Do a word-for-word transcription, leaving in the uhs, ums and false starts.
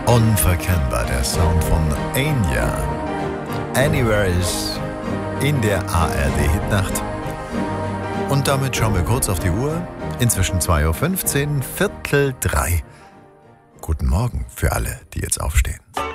Unverkennbar, der Sound von Enya. Anywhere ist in der A R D-Hitnacht. Und damit schauen wir kurz auf die Uhr. Inzwischen zwei Uhr fünfzehn, Viertel drei. Guten Morgen für alle, die jetzt aufstehen.